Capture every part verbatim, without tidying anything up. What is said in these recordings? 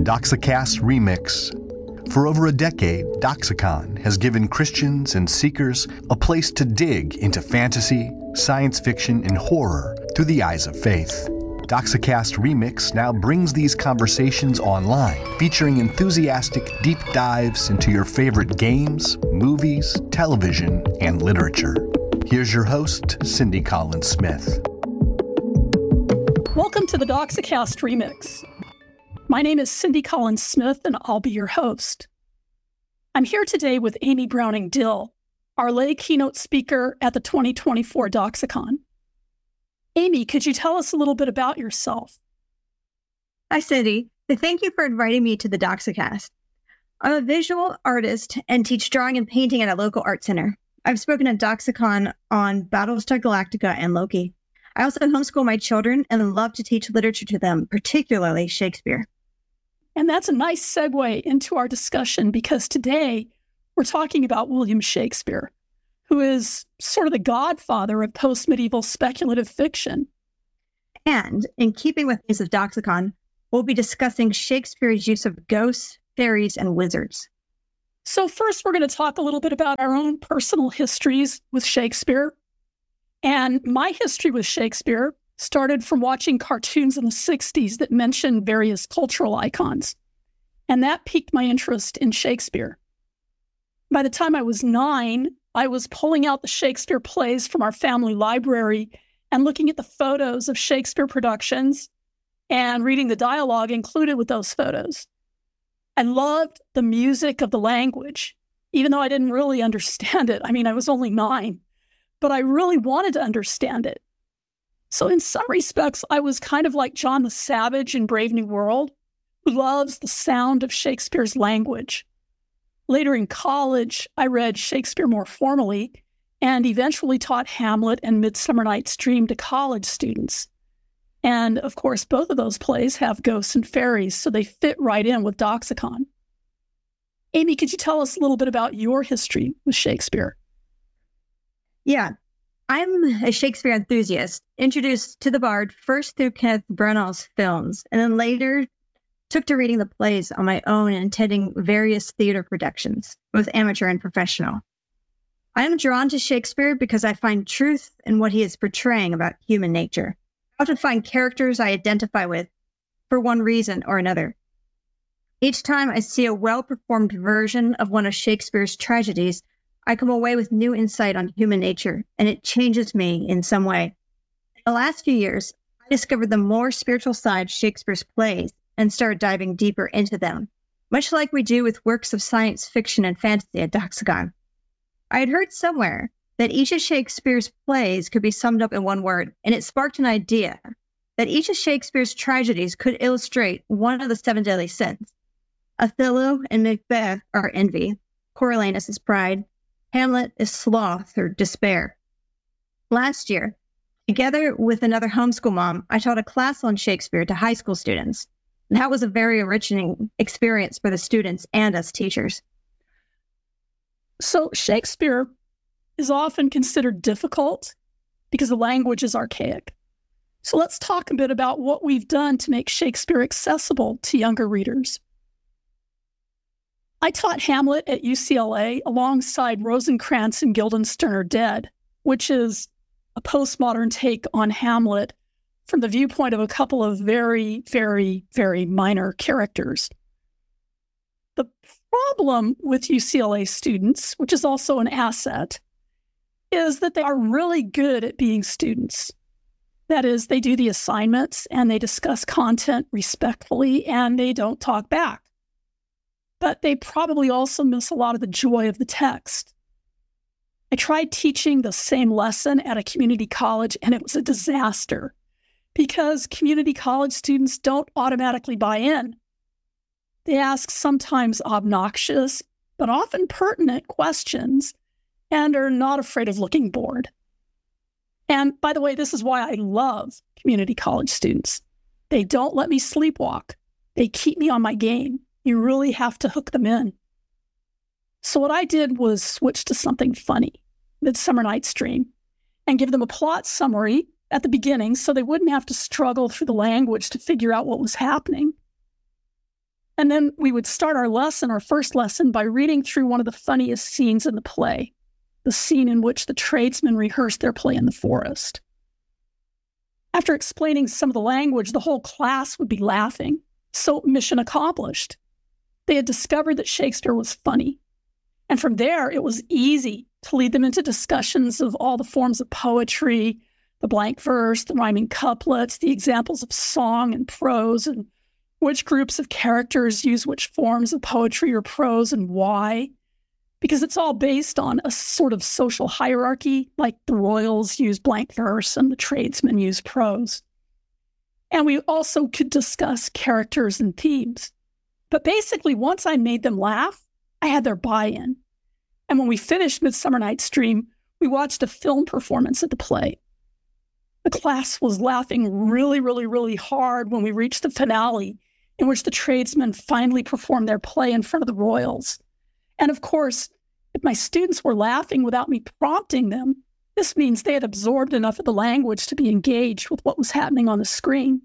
Doxicast Remix. For over a decade, Doxicon has given Christians and seekers a place to dig into fantasy, science fiction, and horror through the eyes of faith. Doxicast Remix now brings these conversations online, featuring enthusiastic deep dives into your favorite games, movies, television, and literature. Here's your host, Cindy Collins Smith. Welcome to the Doxicast Remix. My name is Cindy Collins Smith, and I'll be your host. I'm here today with Amy Browning Dill, our lay keynote speaker at the twenty twenty-four Doxicon. Amy, could you tell us a little bit about yourself? Hi, Cindy. Thank you for inviting me to the Doxicast. I'm a visual artist and teach drawing and painting at a local art center. I've spoken at Doxicon on Battlestar Galactica and Loki. I also homeschool my children and love to teach literature to them, particularly Shakespeare. And that's a nice segue into our discussion, because today we're talking about William Shakespeare, who is sort of the godfather of post-medieval speculative fiction. And in keeping with these of Doxicon, we'll be discussing Shakespeare's use of ghosts, fairies, and wizards. So first, we're going to talk a little bit about our own personal histories with Shakespeare. And my history with Shakespeare started from watching cartoons in the sixties that mentioned various cultural icons. And that piqued my interest in Shakespeare. By the time I was nine, I was pulling out the Shakespeare plays from our family library and looking at the photos of Shakespeare productions and reading the dialogue included with those photos. I loved the music of the language, even though I didn't really understand it. I mean, I was only nine, but I really wanted to understand it. So in some respects, I was kind of like John the Savage in Brave New World, who loves the sound of Shakespeare's language. Later in college, I read Shakespeare more formally and eventually taught Hamlet and Midsummer Night's Dream to college students. And of course, both of those plays have ghosts and fairies, so they fit right in with Doxicon. Amy, could you tell us a little bit about your history with Shakespeare? Yeah, I'm a Shakespeare enthusiast, introduced to the Bard first through Kenneth Branagh's films, and then later took to reading the plays on my own and attending various theater productions, both amateur and professional. I am drawn to Shakespeare because I find truth in what he is portraying about human nature. I often find characters I identify with for one reason or another. Each time I see a well-performed version of one of Shakespeare's tragedies, I come away with new insight on human nature, and it changes me in some way. In the last few years, I discovered the more spiritual side of Shakespeare's plays and started diving deeper into them, much like we do with works of science fiction and fantasy at Doxicon. I had heard somewhere that each of Shakespeare's plays could be summed up in one word, and it sparked an idea that each of Shakespeare's tragedies could illustrate one of the seven deadly sins. Othello and Macbeth are envy, Coriolanus is pride, Hamlet is sloth or despair. Last year, together with another homeschool mom, I taught a class on Shakespeare to high school students. And that was a very enriching experience for the students and us teachers. So Shakespeare is often considered difficult because the language is archaic. So let's talk a bit about what we've done to make Shakespeare accessible to younger readers. I taught Hamlet at U C L A alongside Rosencrantz and Guildenstern Are Dead, which is a postmodern take on Hamlet from the viewpoint of a couple of very, very, very minor characters. The problem with U C L A students, which is also an asset, is that they are really good at being students. That is, they do the assignments and they discuss content respectfully and they don't talk back. But they probably also miss a lot of the joy of the text. I tried teaching the same lesson at a community college and it was a disaster, because community college students don't automatically buy in. They ask sometimes obnoxious, but often pertinent questions and are not afraid of looking bored. And by the way, this is why I love community college students. They don't let me sleepwalk. They keep me on my game. You really have to hook them in. So what I did was switch to something funny, Midsummer Night's Dream, and give them a plot summary at the beginning so they wouldn't have to struggle through the language to figure out what was happening. And then we would start our lesson, our first lesson, by reading through one of the funniest scenes in the play, the scene in which the tradesmen rehearsed their play in the forest. After explaining some of the language, the whole class would be laughing. So mission accomplished. They had discovered that Shakespeare was funny. And from there, it was easy to lead them into discussions of all the forms of poetry, the blank verse, the rhyming couplets, the examples of song and prose, and which groups of characters use which forms of poetry or prose and why. Because it's all based on a sort of social hierarchy, like the royals use blank verse and the tradesmen use prose. And we also could discuss characters and themes. But basically, once I made them laugh, I had their buy-in. And when we finished Midsummer Night's Dream, we watched a film performance of the play. The class was laughing really, really, really hard when we reached the finale, in which the tradesmen finally performed their play in front of the royals. And of course, if my students were laughing without me prompting them, this means they had absorbed enough of the language to be engaged with what was happening on the screen.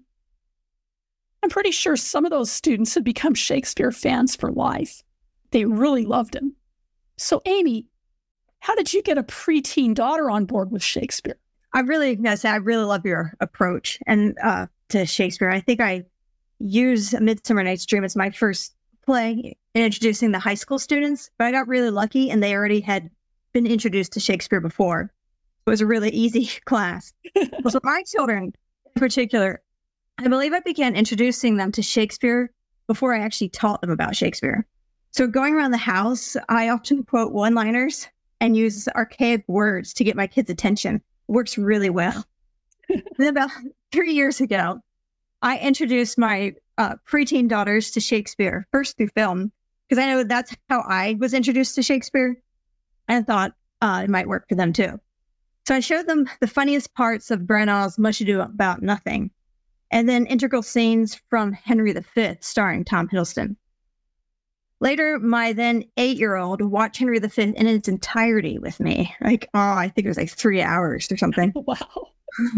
I'm pretty sure some of those students had become Shakespeare fans for life. They really loved him. So, Amy, how did you get a preteen daughter on board with Shakespeare? I really, gotta say, I really love your approach and uh, to Shakespeare. I think I use A Midsummer Night's Dream as my first play in introducing the high school students, but I got really lucky and they already had been introduced to Shakespeare before. It was a really easy class. So my children in particular, I believe I began introducing them to Shakespeare before I actually taught them about Shakespeare. So going around the house, I often quote one-liners and use archaic words to get my kids' attention. It works really well. Then about three years ago, I introduced my uh, preteen daughters to Shakespeare, first through film, because I know that's how I was introduced to Shakespeare, and thought uh, it might work for them too. So I showed them the funniest parts of Brennau's Much Ado About Nothing, and then integral scenes from Henry the Fifth, starring Tom Hiddleston. Later, my then eight-year-old watched Henry the Fifth in its entirety with me. Like, oh, I think it was like three hours or something. Wow.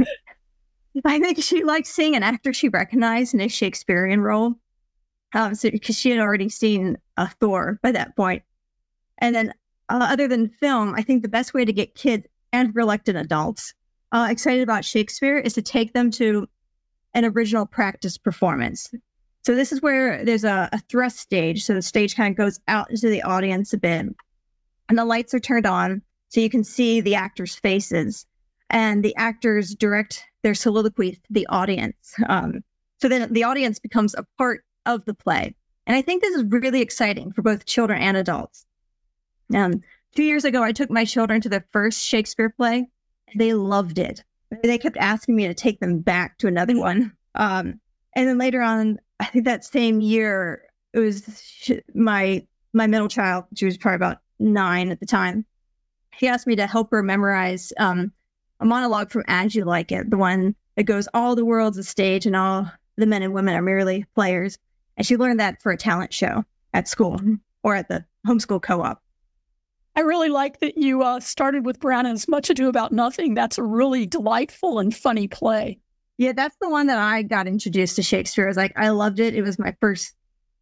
I think she liked seeing an actor she recognized in a Shakespearean role, um, so, because she had already seen uh, Thor by that point. And then, uh, other than film, I think the best way to get kids and reluctant adults uh, excited about Shakespeare is to take them to an original practice performance. So this is where there's a, a thrust stage. So the stage kind of goes out into the audience a bit, and the lights are turned on so you can see the actors' faces, and the actors direct their soliloquy to the audience. Um, so then the audience becomes a part of the play. And I think this is really exciting for both children and adults. Um, two years ago, I took my children to their first Shakespeare play. They loved it. They kept asking me to take them back to another one. Um, and then later on, I think that same year, it was sh- my my middle child. She was probably about nine at the time. He asked me to help her memorize um, a monologue from As You Like It, the one that goes, all the world's a stage and all the men and women are merely players. And she learned that for a talent show at school or at the homeschool co-op. I really like that you uh, started with Brannan's Much Ado About Nothing. That's a really delightful and funny play. Yeah, that's the one that I got introduced to Shakespeare. I was like, I loved it. It was my first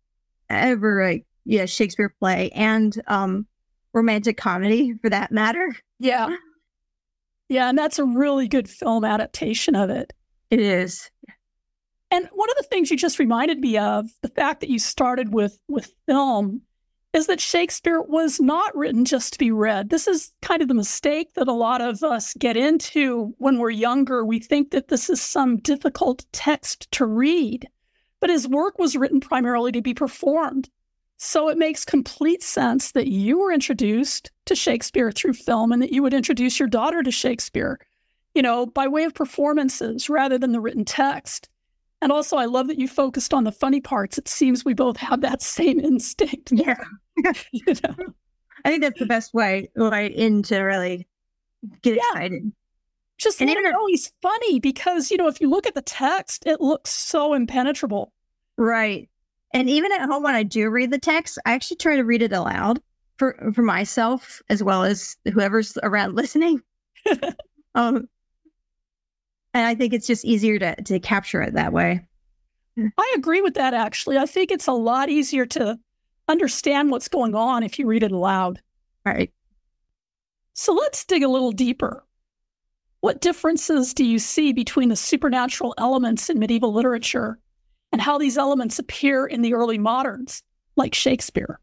ever like, yeah, Shakespeare play and um, romantic comedy for that matter. Yeah. Yeah, and that's a really good film adaptation of it. It is. And one of the things you just reminded me of, the fact that you started with, with film, is that Shakespeare was not written just to be read. This is kind of the mistake that a lot of us get into when we're younger. We think that this is some difficult text to read, but his work was written primarily to be performed. So it makes complete sense that you were introduced to Shakespeare through film and that you would introduce your daughter to Shakespeare, you know, by way of performances rather than the written text. And also, I love that you focused on the funny parts. It seems we both have that same instinct. Yeah. You know? I think that's the best way right in to really get Yeah. excited. Just And let even- him know he's funny because, you know, if you look at the text, it looks so impenetrable. Right. And even at home, when I do read the text, I actually try to read it aloud for, for myself as well as whoever's around listening. um, and I think it's just easier to, to capture it that way. I agree with that, actually. I think it's a lot easier to understand what's going on if you read it aloud. Right. So let's dig a little deeper. What differences do you see between the supernatural elements in medieval literature and how these elements appear in the early moderns, like Shakespeare?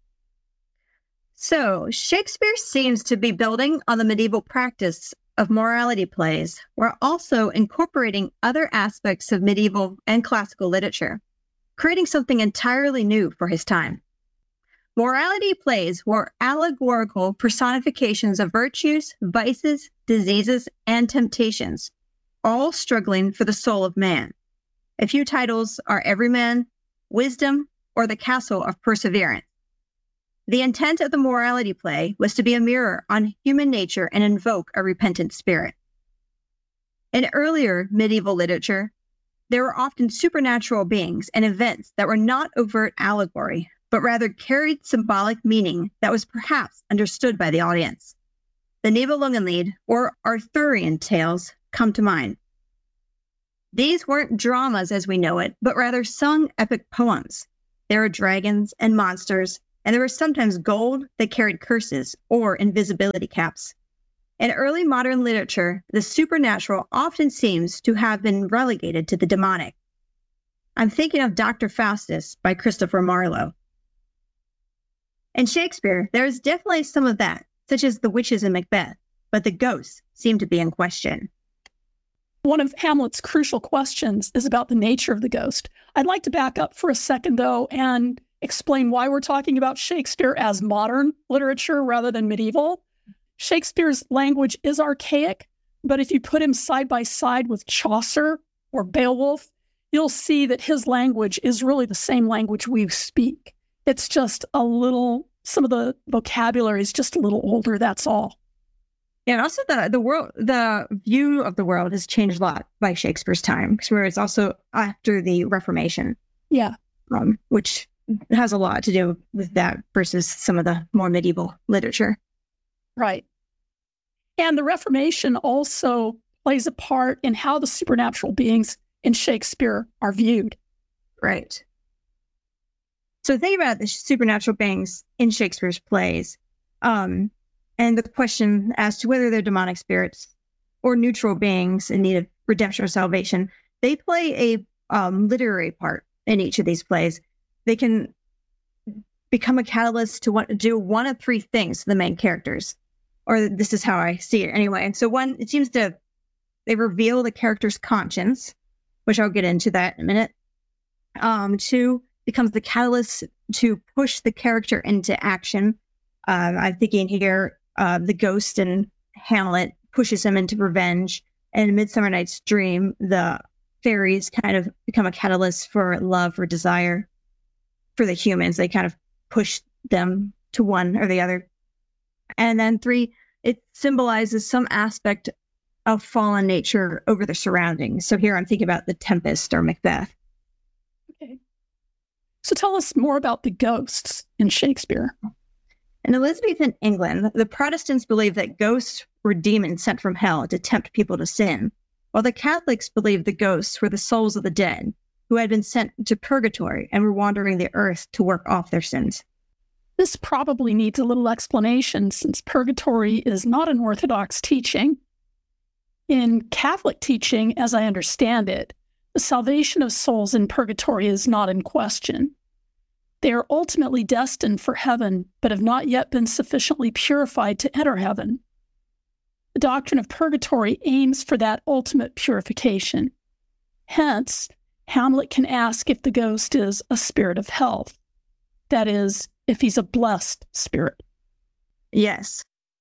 So, Shakespeare seems to be building on the medieval practice of morality plays, while also incorporating other aspects of medieval and classical literature, creating something entirely new for his time. Morality plays were allegorical personifications of virtues, vices, diseases, and temptations, all struggling for the soul of man. A few titles are Everyman, Wisdom, or The Castle of Perseverance. The intent of the morality play was to be a mirror on human nature and invoke a repentant spirit. In earlier medieval literature, there were often supernatural beings and events that were not overt allegory, but rather carried symbolic meaning that was perhaps understood by the audience. The Nibelungenlied or Arthurian tales come to mind. These weren't dramas as we know it, but rather sung epic poems. There were dragons and monsters, and there was sometimes gold that carried curses or invisibility caps. In early modern literature, the supernatural often seems to have been relegated to the demonic. I'm thinking of Doctor Faustus by Christopher Marlowe. In Shakespeare, there is definitely some of that, such as the witches in Macbeth, but the ghosts seem to be in question. One of Hamlet's crucial questions is about the nature of the ghost. I'd like to back up for a second, though, and explain why we're talking about Shakespeare as modern literature rather than medieval. Shakespeare's language is archaic, but if you put him side by side with Chaucer or Beowulf, you'll see that his language is really the same language we speak. It's just a little, some of the vocabulary is just a little older, that's all. Yeah, and also the the world, the view of the world has changed a lot by Shakespeare's time, where it's also after the Reformation. Yeah. Um, which has a lot to do with that versus some of the more medieval literature. Right. And the Reformation also plays a part in how the supernatural beings in Shakespeare are viewed. Right. So think about the supernatural beings in Shakespeare's plays, um, and the question as to whether they're demonic spirits or neutral beings in need of redemption or salvation. They play a um, literary part in each of these plays. They can become a catalyst to want to do one of three things to the main characters, or this is how I see it anyway. So one, it seems to, they reveal the character's conscience, which I'll get into that in a minute. Um, two, becomes the catalyst to push the character into action. Uh, I'm thinking here, uh, the ghost in Hamlet pushes him into revenge, and in Midsummer Night's Dream, the fairies kind of become a catalyst for love or desire. For the humans, they kind of push them to one or the other. And then three, it symbolizes some aspect of fallen nature over the surroundings. So here I'm thinking about the Tempest or Macbeth. Okay. So tell us more about the ghosts in Shakespeare. In Elizabethan England, the Protestants believed that ghosts were demons sent from hell to tempt people to sin, while the Catholics believed the ghosts were the souls of the dead, who had been sent to purgatory and were wandering the earth to work off their sins. This probably needs a little explanation since purgatory is not an orthodox teaching. In Catholic teaching, as I understand it, the salvation of souls in purgatory is not in question. They are ultimately destined for heaven, but have not yet been sufficiently purified to enter heaven. The doctrine of purgatory aims for that ultimate purification. Hence, Hamlet can ask if the ghost is a spirit of health. That is, if he's a blessed spirit. Yes.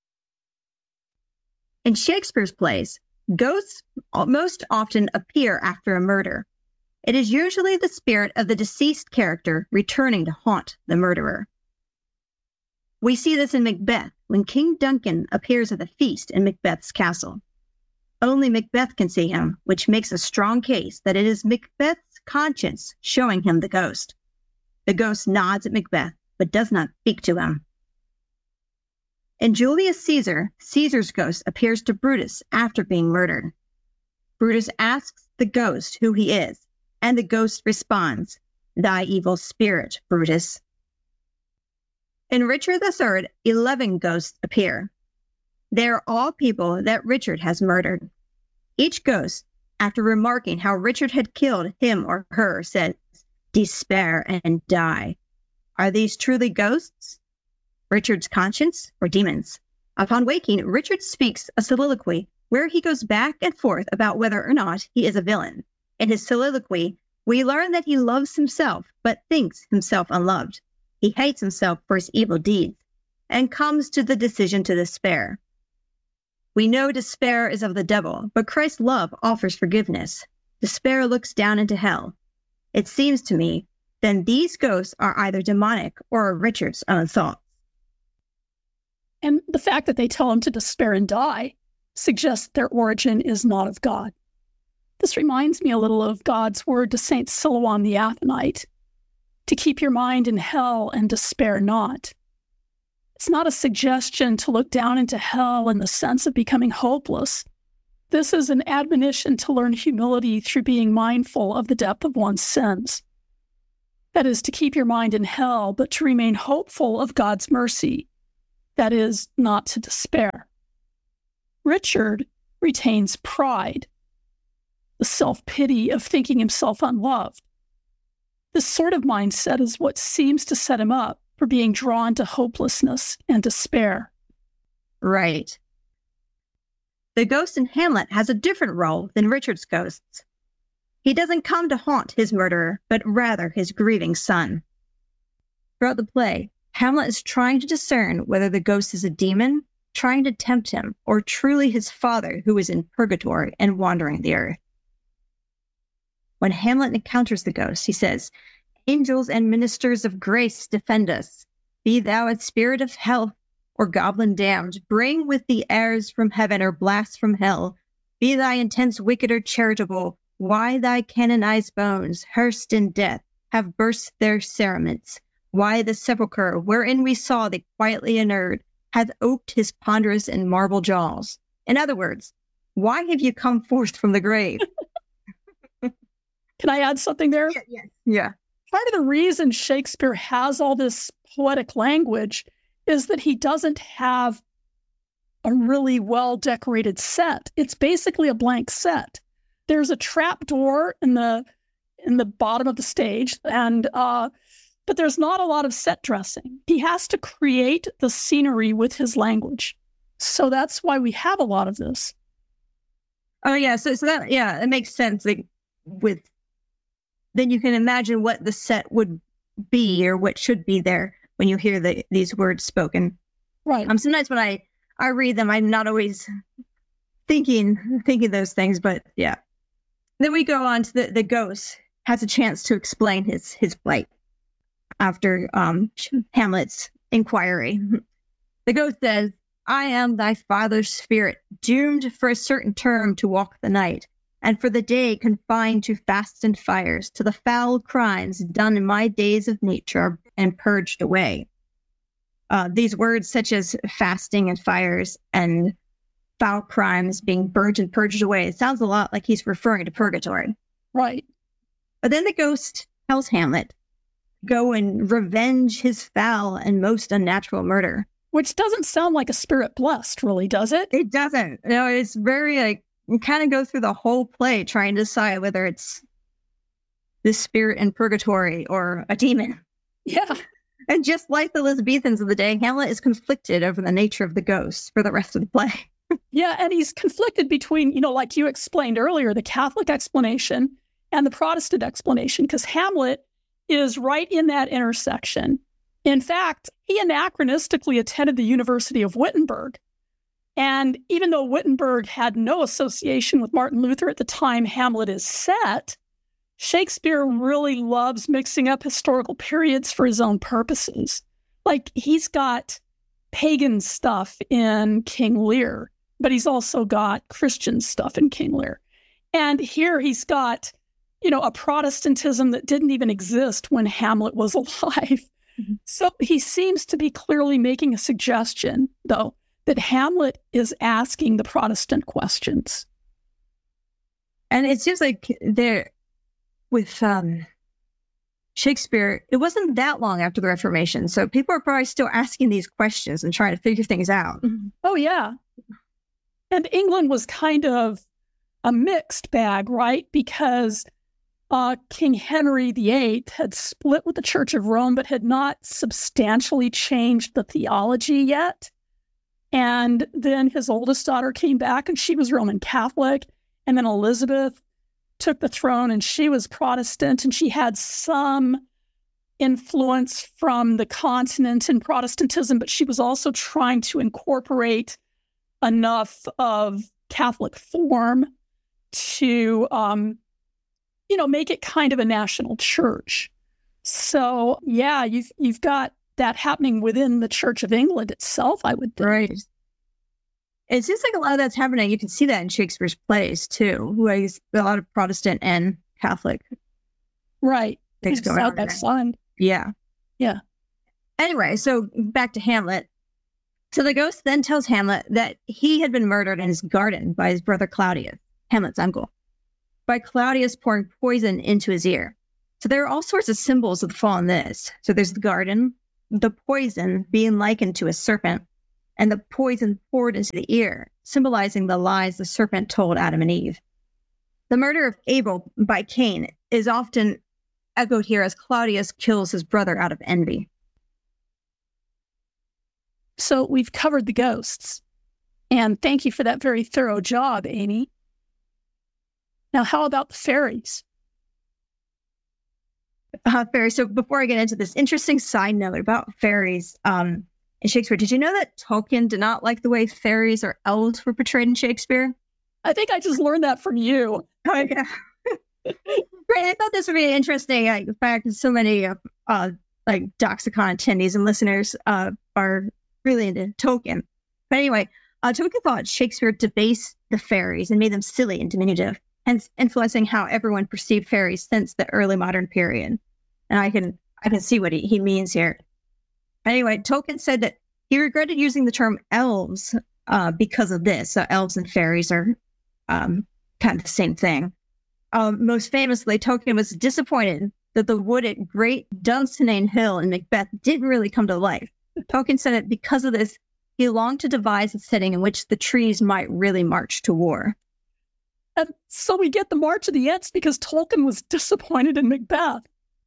In Shakespeare's plays, ghosts most often appear after a murder. It is usually the spirit of the deceased character returning to haunt the murderer. We see this in Macbeth when King Duncan appears at the feast in Macbeth's castle. Only Macbeth can see him, which makes a strong case that it is Macbeth's conscience showing him the ghost. The ghost nods at Macbeth, but does not speak to him. In Julius Caesar, Caesar's ghost appears to Brutus after being murdered. Brutus asks the ghost who he is, And the ghost responds, "Thy evil spirit, Brutus." In Richard the Third, eleven ghosts appear. They are all people that Richard has murdered. Each ghost, after remarking how Richard had killed him or her, said, "Despair and die." Are these truly ghosts? Richard's conscience or demons? Upon waking, Richard speaks a soliloquy where he goes back and forth about whether or not he is a villain. In his soliloquy, we learn that he loves himself, but thinks himself unloved. He hates himself for his evil deeds and comes to the decision to despair. We know despair is of the devil, but Christ's love offers forgiveness. Despair looks down into hell. It seems to me, then these ghosts are either demonic or Richard's own thoughts. And the fact that they tell him to despair and die suggests their origin is not of God. This reminds me a little of God's word to Saint Silouan the Athonite, to keep your mind in hell and despair not. It's not a suggestion to look down into hell in the sense of becoming hopeless. This is an admonition to learn humility through being mindful of the depth of one's sins. That is, to keep your mind in hell, but to remain hopeful of God's mercy. That is, not to despair. Richard retains pride, the self-pity of thinking himself unloved. This sort of mindset is what seems to set him up for being drawn to hopelessness and despair. Right. The ghost in Hamlet has a different role than Richard's ghosts. He doesn't come to haunt his murderer, but rather his grieving son. Throughout the play, Hamlet is trying to discern whether the ghost is a demon, trying to tempt him, or truly his father who is in purgatory and wandering the earth. When Hamlet encounters the ghost, he says, "Angels and ministers of grace defend us. Be thou a spirit of health, or goblin damned, bring with thee airs from heaven or blasts from hell. Be thy intents wicked or charitable, why thy canonized bones, hearsed in death, have burst their cerements. Why the sepulchre, wherein we saw thee quietly inurned, hath oped his ponderous and marble jaws." In other words, why have you come forth from the grave? Can I add something there? Yeah, yeah. yeah. Part of the reason Shakespeare has all this poetic language is that he doesn't have a really well-decorated set. It's basically a blank set. There's a trap door in the in the bottom of the stage, and uh, but there's not a lot of set dressing. He has to create the scenery with his language. So that's why we have a lot of this. Oh, yeah. So, so that, yeah, it makes sense. Like, with, then you can imagine what the set would be or what should be there when you hear the, these words spoken. Right. Um. Sometimes when I, I read them, I'm not always thinking, thinking those things, but yeah. Then we go on to the, the ghost has a chance to explain his, his plight after um, Hamlet's inquiry. The ghost says, "I am thy father's spirit, doomed for a certain term to walk the night, and for the day confined to fasts and fires, till the foul crimes done in my days of nature are and purged away." Uh, these words such as fasting and fires and foul crimes being burned and purged away, it sounds a lot like he's referring to purgatory. Right. But then the ghost tells Hamlet, go and revenge his foul and most unnatural murder. Which doesn't sound like a spirit blessed, really, does it? It doesn't. No, it's very like, you kind of go through the whole play trying to decide whether it's this spirit in purgatory or a demon. Yeah. And just like the Elizabethans of the day, Hamlet is conflicted over the nature of the ghost for the rest of the play. Yeah, and he's conflicted between, you know, like you explained earlier, the Catholic explanation and the Protestant explanation, because Hamlet is right in that intersection. In fact, he anachronistically attended the University of Wittenberg. And even though Wittenberg had no association with Martin Luther at the time Hamlet is set, Shakespeare really loves mixing up historical periods for his own purposes. Like, he's got pagan stuff in King Lear, but he's also got Christian stuff in King Lear. And here he's got, you know, a Protestantism that didn't even exist when Hamlet was alive. Mm-hmm. So he seems to be clearly making a suggestion, though, that Hamlet is asking the Protestant questions. And it seems like there, with um, Shakespeare, it wasn't that long after the Reformation. So people are probably still asking these questions and trying to figure things out. Oh, yeah. And England was kind of a mixed bag, right? Because uh, King Henry the Eighth had split with the Church of Rome, but had not substantially changed the theology yet. And then his oldest daughter came back and she was Roman Catholic. And then Elizabeth took the throne and she was Protestant, and she had some influence from the continent in Protestantism, but she was also trying to incorporate enough of Catholic form to, um, you know, make it kind of a national church. So, yeah, you've you've got that happening within the Church of England itself, I would think. Right. It seems like a lot of that's happening. You can see that in Shakespeare's plays, too, where he's a lot of Protestant and Catholic. Right. Things going on that there. fun. Yeah. Yeah. Anyway, so back to Hamlet. So the ghost then tells Hamlet that he had been murdered in his garden by his brother Claudius, Hamlet's uncle, by Claudius pouring poison into his ear. So there are all sorts of symbols of the fall in this. So there's the garden, the poison being likened to a serpent, and the poison poured into the ear, symbolizing the lies the serpent told Adam and Eve. The murder of Abel by Cain is often echoed here as Claudius kills his brother out of envy. So we've covered the ghosts. And thank you for that very thorough job, Amy. Now, how about the fairies? Uh, fairies. So before I get into this, interesting side note about fairies um, in Shakespeare. Did you know that Tolkien did not like the way fairies or elves were portrayed in Shakespeare? I think I just learned that from you. Oh, yeah. Great. I thought this would be interesting. Like, in fact, so many uh, uh, like Doxicon attendees and listeners uh, are really into Tolkien. But anyway, uh, Tolkien thought Shakespeare debased the fairies and made them silly and diminutive, hence influencing how everyone perceived fairies since the early modern period. And I can I can see what he, he means here. Anyway, Tolkien said that he regretted using the term elves uh, because of this. So elves and fairies are um, kind of the same thing. Um, most famously, Tolkien was disappointed that the wooded Great Dunsinane Hill in Macbeth didn't really come to life. Tolkien said that because of this, he longed to devise a setting in which the trees might really march to war. And so we get the March of the Ents because Tolkien was disappointed in Macbeth.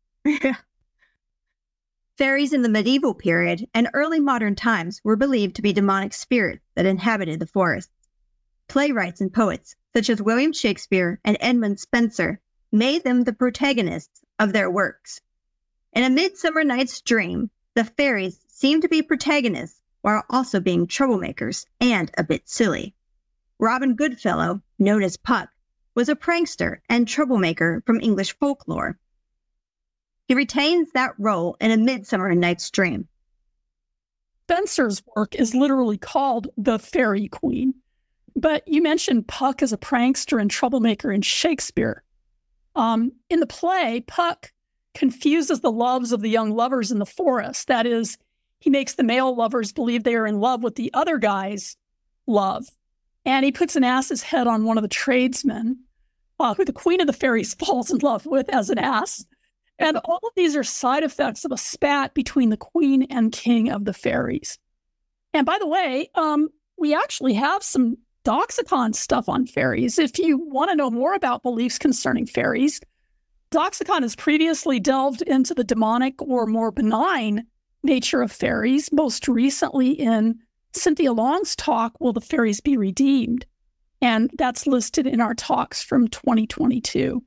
Fairies in the medieval period and early modern times were believed to be demonic spirits that inhabited the forests. Playwrights and poets, such as William Shakespeare and Edmund Spenser, made them the protagonists of their works. In A Midsummer Night's Dream, the fairies seem to be protagonists while also being troublemakers and a bit silly. Robin Goodfellow, known as Puck, was a prankster and troublemaker from English folklore. He retains that role in A Midsummer Night's Dream. Spenser's work is literally called The Fairy Queen. But you mentioned Puck as a prankster and troublemaker in Shakespeare. Um, in the play, Puck confuses the loves of the young lovers in the forest. That is, he makes the male lovers believe they are in love with the other guy's love. And he puts an ass's head on one of the tradesmen, uh, who the queen of the fairies falls in love with as an ass. And all of these are side effects of a spat between the queen and king of the fairies. And by the way, um, we actually have some Doxicon stuff on fairies. If you want to know more about beliefs concerning fairies, Doxicon has previously delved into the demonic or more benign nature of fairies, most recently in Cynthia Long's talk, Will the Fairies Be Redeemed? And that's listed in our talks from twenty twenty-two.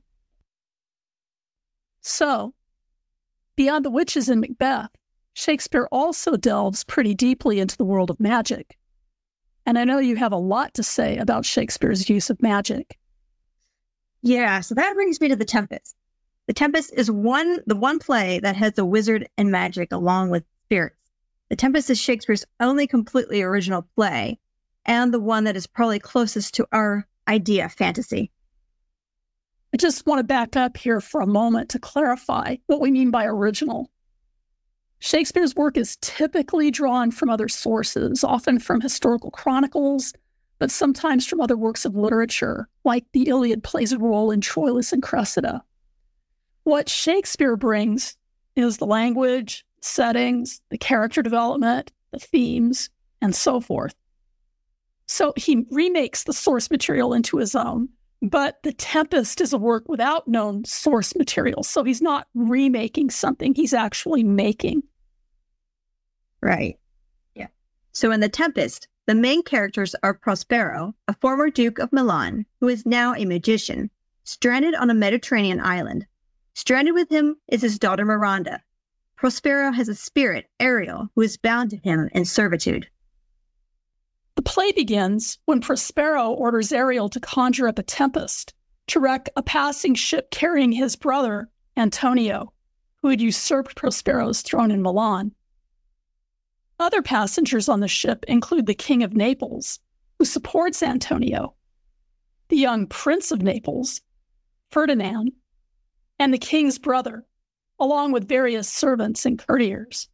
So, beyond the witches in Macbeth, Shakespeare also delves pretty deeply into the world of magic. And I know you have a lot to say about Shakespeare's use of magic. Yeah, so that brings me to The Tempest. The Tempest is one the one play that has a wizard and magic along with spirits. The Tempest is Shakespeare's only completely original play, and the one that is probably closest to our idea of fantasy. I just want to back up here for a moment to clarify what we mean by original. Shakespeare's work is typically drawn from other sources, often from historical chronicles, but sometimes from other works of literature, like the Iliad plays a role in Troilus and Cressida. What Shakespeare brings is the language, settings, the character development, the themes, and so forth. So he remakes the source material into his own, but The Tempest is a work without known source material. So he's not remaking something, he's actually making. Right. Yeah. So in The Tempest, the main characters are Prospero, a former Duke of Milan, who is now a magician, stranded on a Mediterranean island. Stranded with him is his daughter Miranda. Prospero has a spirit, Ariel, who is bound to him in servitude. The play begins when Prospero orders Ariel to conjure up a tempest to wreck a passing ship carrying his brother, Antonio, who had usurped Prospero's throne in Milan. Other passengers on the ship include the King of Naples, who supports Antonio, the young Prince of Naples, Ferdinand, and the king's brother, along with various servants and courtiers.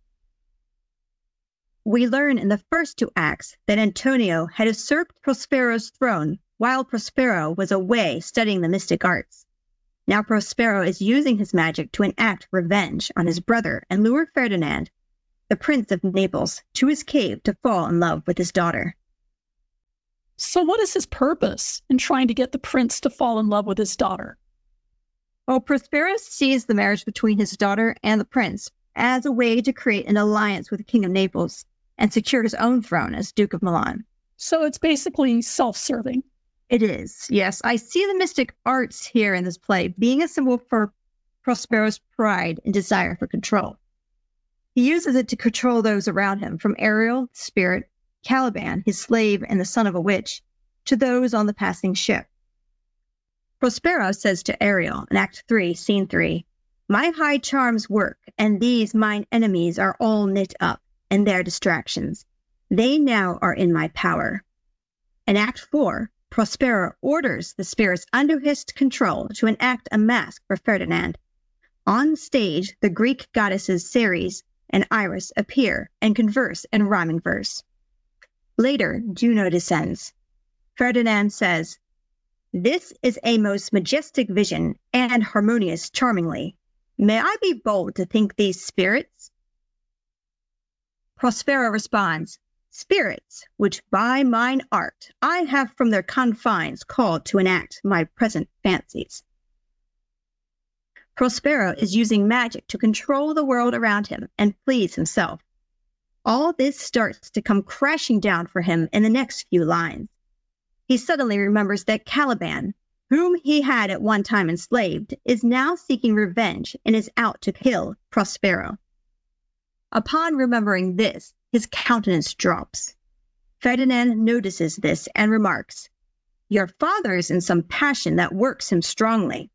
We learn in the first two acts that Antonio had usurped Prospero's throne while Prospero was away studying the mystic arts. Now Prospero is using his magic to enact revenge on his brother and lure Ferdinand, the Prince of Naples, to his cave to fall in love with his daughter. So what is his purpose in trying to get the prince to fall in love with his daughter? Well, Prospero sees the marriage between his daughter and the prince as a way to create an alliance with the King of Naples and secure his own throne as Duke of Milan. So it's basically self-serving. It is, yes. I see the mystic arts here in this play being a symbol for Prospero's pride and desire for control. He uses it to control those around him, from Ariel, the spirit, Caliban, his slave and the son of a witch, to those on the passing ship. Prospero says to Ariel in Act three, Scene three, "My high charms work, and these mine enemies are all knit up, and their distractions. They now are in my power." In Act four, Prospero orders the spirits under his control to enact a mask for Ferdinand. On stage, the Greek goddesses Ceres and Iris appear and converse in rhyming verse. Later, Juno descends. Ferdinand says, "This is a most majestic vision and harmonious charmingly. May I be bold to think these spirits?" Prospero responds, "Spirits, which by mine art I have from their confines called to enact my present fancies." Prospero is using magic to control the world around him and please himself. All this starts to come crashing down for him in the next few lines. He suddenly remembers that Caliban, whom he had at one time enslaved, is now seeking revenge and is out to kill Prospero. Upon remembering this, his countenance drops. Ferdinand notices this and remarks, "Your father is in some passion that works him strongly."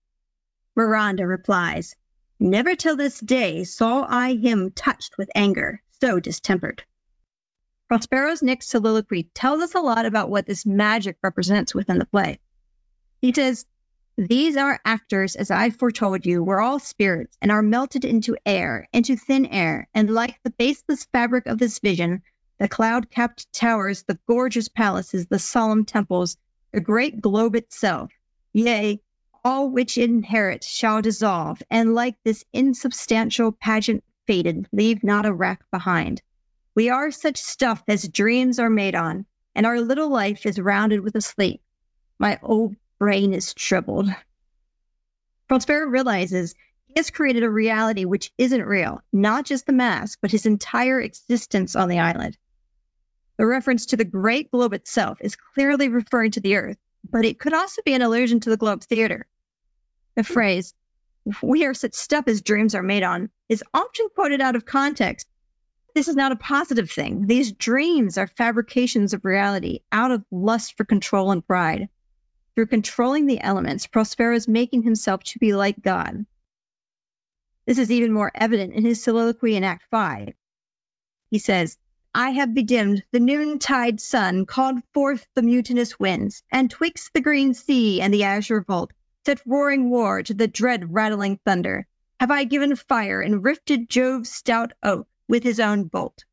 Miranda replies, "Never till this day saw I him touched with anger, so distempered." Prospero's next soliloquy tells us a lot about what this magic represents within the play. He says, "These are actors, as I foretold you, were all spirits, and are melted into air, into thin air, and like the baseless fabric of this vision, the cloud-capped towers, the gorgeous palaces, the solemn temples, the great globe itself, yea, all which it inherits shall dissolve, and like this insubstantial pageant faded, leave not a wreck behind. We are such stuff as dreams are made on, and our little life is rounded with a sleep. My old brain is troubled." Prospero realizes he has created a reality which isn't real, not just the mask, but his entire existence on the island. The reference to the great globe itself is clearly referring to the Earth, but it could also be an allusion to the Globe Theater. The phrase, "we are such stuff as dreams are made on," is often quoted out of context. This is not a positive thing. These dreams are fabrications of reality out of lust for control and pride. Through controlling the elements, Prospero is making himself to be like God. This is even more evident in his soliloquy in Act five. He says, "I have bedimmed the noontide sun, called forth the mutinous winds, and twixt the green sea and the azure vault, set roaring war to the dread rattling thunder. Have I given fire and rifted Jove's stout oak with his own bolt."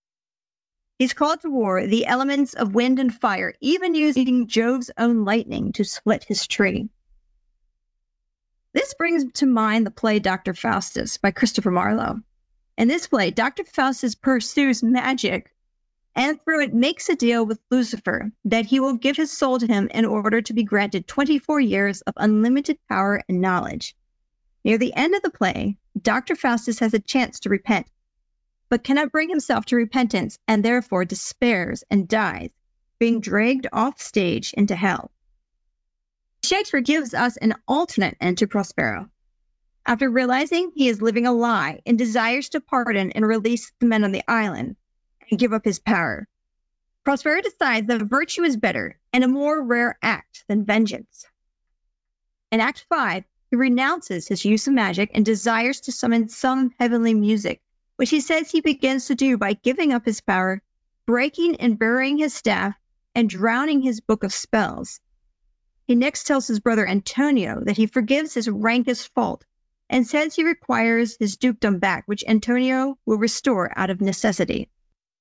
He's called to war the elements of wind and fire, even using Jove's own lightning to split his tree. This brings to mind the play Doctor Faustus by Christopher Marlowe. In this play, Doctor Faustus pursues magic and through it makes a deal with Lucifer that he will give his soul to him in order to be granted twenty-four years of unlimited power and knowledge. Near the end of the play, Doctor Faustus has a chance to repent, but cannot bring himself to repentance and therefore despairs and dies, being dragged off stage into hell. Shakespeare gives us an alternate end to Prospero. After realizing he is living a lie and desires to pardon and release the men on the island and give up his power, Prospero decides that virtue is better and a more rare act than vengeance. In Act five, he renounces his use of magic and desires to summon some heavenly music, which he says he begins to do by giving up his power, breaking and burying his staff, and drowning his book of spells. He next tells his brother Antonio that he forgives his rankest fault and says he requires his dukedom back, which Antonio will restore out of necessity.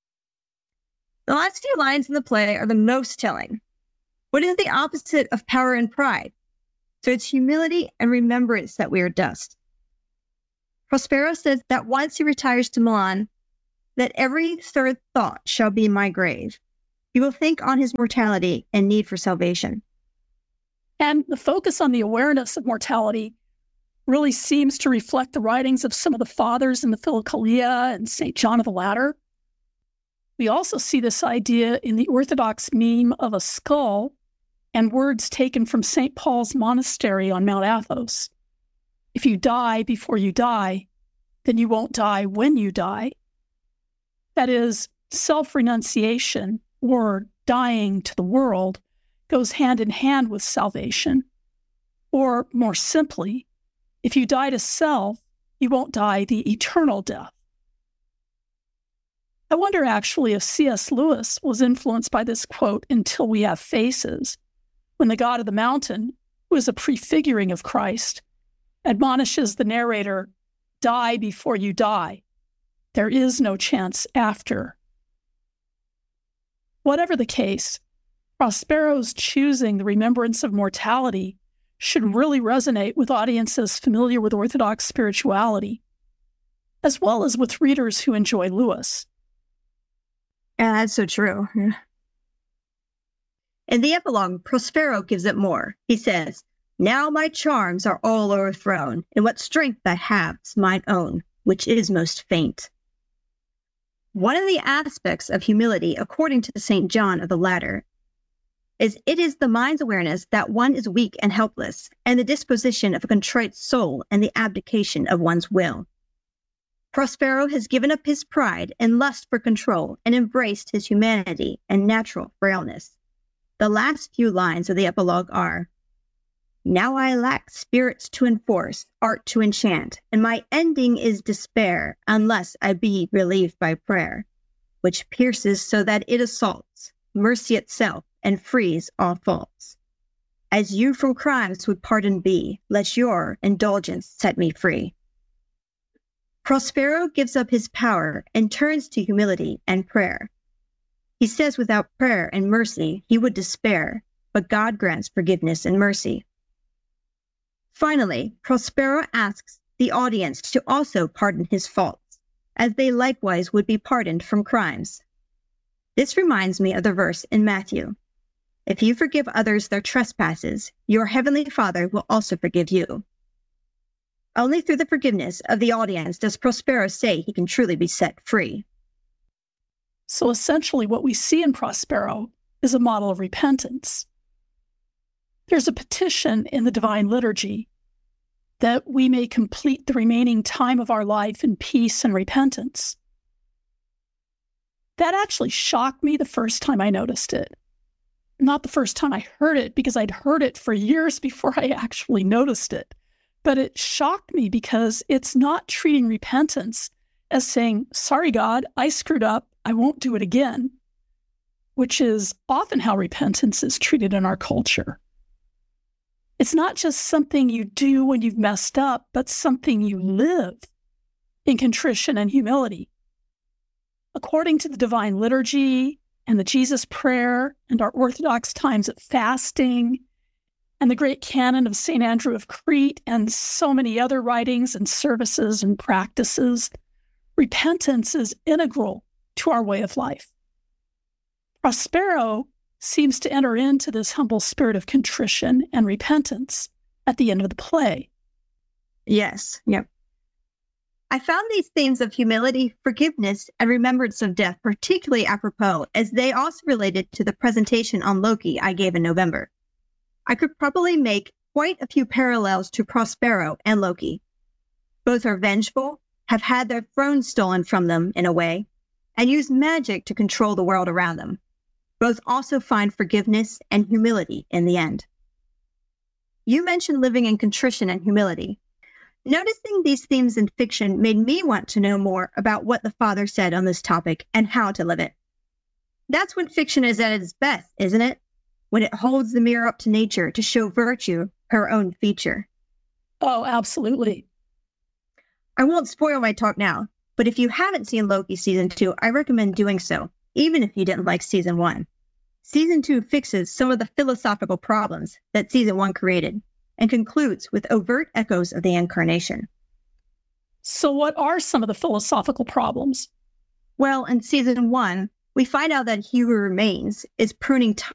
The last few lines in the play are the most telling. What is the opposite of power and pride? So it's humility and remembrance that we are dust. Prospero says that once he retires to Milan, that every third thought shall be my grave. He will think on his mortality and need for salvation. And the focus on the awareness of mortality really seems to reflect the writings of some of the fathers in the Philokalia and Saint John of the Ladder. We also see this idea in the Orthodox meme of a skull and words taken from Saint Paul's monastery on Mount Athos. If you die before you die, then you won't die when you die. That is, self-renunciation, or dying to the world, goes hand in hand with salvation. Or, more simply, if you die to self, you won't die the eternal death. I wonder actually if C S Lewis was influenced by this quote, "Until we have faces," when the God of the Mountain, who is a prefiguring of Christ, admonishes the narrator, "Die before you die. There is no chance after." Whatever the case, Prospero's choosing the remembrance of mortality should really resonate with audiences familiar with Orthodox spirituality, as well as with readers who enjoy Lewis. Yeah, that's so true. In the epilogue, Prospero gives it more. He says, "Now my charms are all o'erthrown, and what strength I have's mine own, which is most faint." One of the aspects of humility, according to Saint John of the Ladder, is it is the mind's awareness that one is weak and helpless, and the disposition of a contrite soul and the abdication of one's will. Prospero has given up his pride and lust for control and embraced his humanity and natural frailness. The last few lines of the epilogue are, "Now I lack spirits to enforce, art to enchant, and my ending is despair, unless I be relieved by prayer, which pierces so that it assaults mercy itself and frees all faults. As you from crimes would pardoned be, let your indulgence set me free." Prospero gives up his power and turns to humility and prayer. He says without prayer and mercy, he would despair, but God grants forgiveness and mercy. Finally, Prospero asks the audience to also pardon his faults, as they likewise would be pardoned from crimes. This reminds me of the verse in Matthew, "If you forgive others their trespasses, your heavenly Father will also forgive you." Only through the forgiveness of the audience does Prospero say he can truly be set free. So essentially what we see in Prospero is a model of repentance. There's a petition in the Divine Liturgy that we may complete the remaining time of our life in peace and repentance. That actually shocked me the first time I noticed it. Not the first time I heard it, because I'd heard it for years before I actually noticed it. But it shocked me because it's not treating repentance as saying, "Sorry, God, I screwed up. I won't do it again," which is often how repentance is treated in our culture. It's not just something you do when you've messed up, but something you live in contrition and humility. According to the Divine Liturgy and the Jesus Prayer and our Orthodox times of fasting and the great canon of Saint Andrew of Crete, and so many other writings and services and practices, repentance is integral to our way of life. Prospero seems to enter into this humble spirit of contrition and repentance at the end of the play. Yes, yep. I found these themes of humility, forgiveness, and remembrance of death particularly apropos, as they also related to the presentation on Loki I gave in November. I could probably make quite a few parallels to Prospero and Loki. Both are vengeful, have had their throne stolen from them in a way, and use magic to control the world around them. Both also find forgiveness and humility in the end. You mentioned living in contrition and humility. Noticing these themes in fiction made me want to know more about what the Father said on this topic and how to live it. That's when fiction is at its best, isn't it? When it holds the mirror up to nature to show virtue her own feature. Oh, absolutely. I won't spoil my talk now, but if you haven't seen Loki season two, I recommend doing so, even if you didn't like season one. Season two fixes some of the philosophical problems that season one created and concludes with overt echoes of the incarnation. So what are some of the philosophical problems? Well, in season one, we find out that He Who Remains is pruning